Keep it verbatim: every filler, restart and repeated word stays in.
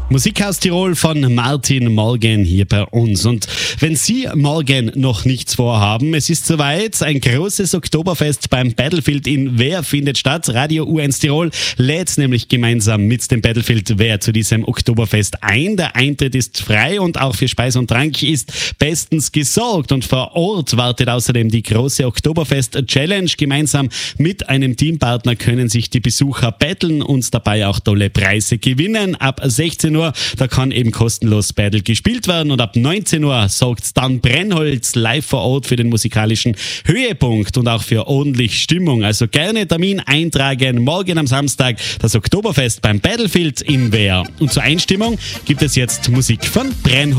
Musik aus Tirol von Martin Morgan hier bei uns. Und wenn Sie morgen noch nichts vorhaben, es ist soweit, ein großes Oktoberfest beim Battlefield in Wehr findet statt. Radio U eins Tirol lädt nämlich gemeinsam mit dem Battlefield Wehr zu diesem Oktoberfest ein. Der Eintritt ist frei und auch für Speis und Trank ist bestens gesorgt. Und vor Ort wartet außerdem die große Oktoberfest-Challenge. Gemeinsam mit einem Teampartner können sich die Besucher battlen und dabei auch tolle Preise gewinnen. Ab sechzehn Uhr, da kann eben kostenlos Battle gespielt werden und ab neunzehn Uhr sorgt dann Brennholz live vor Ort für den musikalischen Höhepunkt und auch für ordentlich Stimmung. Also gerne Termin eintragen. Morgen am Samstag das Oktoberfest beim Battlefield in Wehr. Und zur Einstimmung gibt es jetzt Musik von Brennholz.